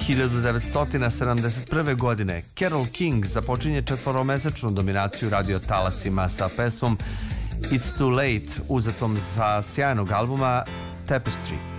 1971. godine Carole King započinje četvoromesečnu dominaciju radio talasima sa pesmom It's Too Late, uzetom za sjajnog albuma Tapestry.